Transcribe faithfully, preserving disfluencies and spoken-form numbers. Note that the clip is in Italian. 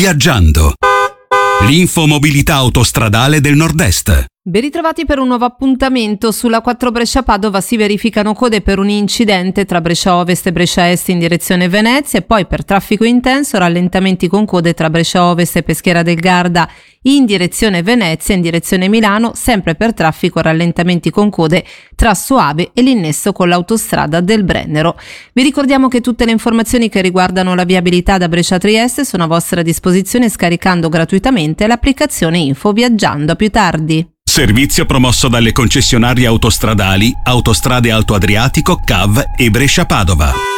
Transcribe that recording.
Viaggiando. L'infomobilità autostradale del Nord-Est. Ben ritrovati per un nuovo appuntamento. Sulla quattro Brescia-Padova si verificano code per un incidente tra Brescia Ovest e Brescia Est in direzione Venezia e poi per traffico intenso rallentamenti con code tra Brescia Ovest e Peschiera del Garda in direzione Venezia e in direzione Milano, sempre per traffico rallentamenti con code tra Soave e l'innesso con l'autostrada del Brennero. Vi ricordiamo che tutte le informazioni che riguardano la viabilità da Brescia a Trieste sono a vostra disposizione scaricando gratuitamente l'applicazione Info Viaggiando. A più tardi. Servizio promosso dalle concessionarie autostradali Autostrade Alto Adriatico, C A V e Brescia Padova.